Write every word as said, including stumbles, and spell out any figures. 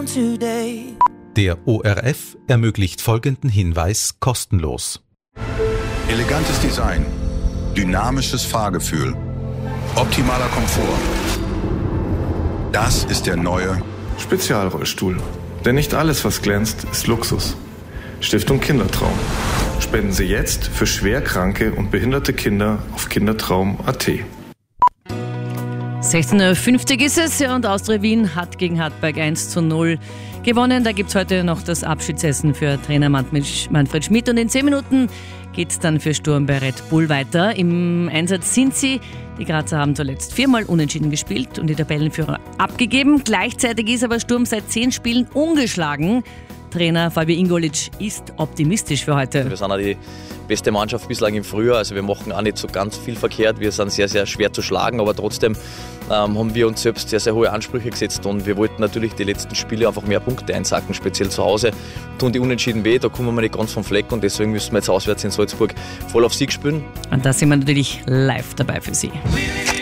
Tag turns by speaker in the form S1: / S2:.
S1: today.
S2: Der O R F ermöglicht folgenden Hinweis kostenlos.
S3: Elegantes Design, dynamisches Fahrgefühl, optimaler Komfort. Das ist der neue
S4: Spezialrollstuhl. Denn nicht alles, was glänzt, ist Luxus. Stiftung Kindertraum. Spenden Sie jetzt für schwerkranke und behinderte Kinder auf kindertraum punkt at.
S5: sechzehn Uhr fünfzig ist es, ja, und Austria Wien hat gegen Hartberg eins zu null gewonnen. Da gibt es heute noch das Abschiedsessen für Trainer Manfred Schmidt und in zehn Minuten geht es dann für Sturm bei Red Bull weiter. Im Einsatz sind sie. Die Grazer haben zuletzt viermal unentschieden gespielt und die Tabellenführer abgegeben. Gleichzeitig ist aber Sturm seit zehn Spielen ungeschlagen. Trainer Fabi Ingolic ist optimistisch für heute.
S6: Wir sind auch die beste Mannschaft bislang im Frühjahr, also wir machen auch nicht so ganz viel verkehrt. Wir sind sehr, sehr schwer zu schlagen, aber trotzdem ähm, haben wir uns selbst sehr, sehr hohe Ansprüche gesetzt und wir wollten natürlich die letzten Spiele einfach mehr Punkte einsacken, speziell zu Hause. Tun die Unentschieden weh, da kommen wir nicht ganz vom Fleck und deswegen müssen wir jetzt auswärts in Salzburg voll auf Sieg spielen.
S5: Und da sind wir natürlich live dabei für Sie.